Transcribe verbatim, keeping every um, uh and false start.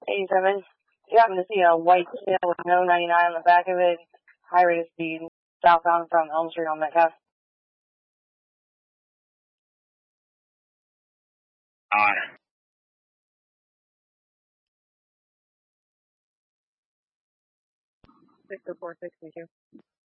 eighty-seven. You happen to see a white tail with no ninety-nine on the back of it, high rate of speed, southbound from Elm Street on Metcalf. On. six oh four sixty-two.